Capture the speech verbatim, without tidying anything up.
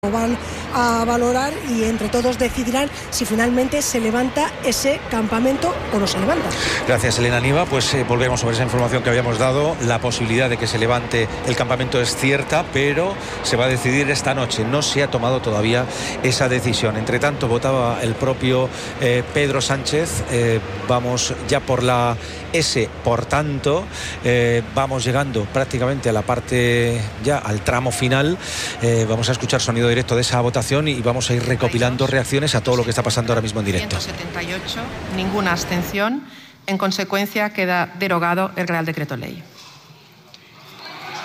van a valorar y entre todos decidirán si finalmente se levanta ese campamento o no se levanta. Gracias, Elena Niva. Pues eh, volvemos sobre esa información que habíamos dado. La posibilidad de que se levante el campamento es cierta, pero se va a decidir esta noche. No se ha tomado todavía esa decisión. Entre tanto, votaba el propio eh, Pedro Sánchez. Eh, vamos ya por la S, por tanto, eh, vamos llegando prácticamente a la parte, ya al tramo final. Eh, vamos a escuchar sonido directo de esa votación y vamos a ir recopilando reacciones a todo lo que está pasando ahora mismo en directo. ciento setenta y ocho, ninguna abstención. En consecuencia, queda derogado el Real Decreto Ley.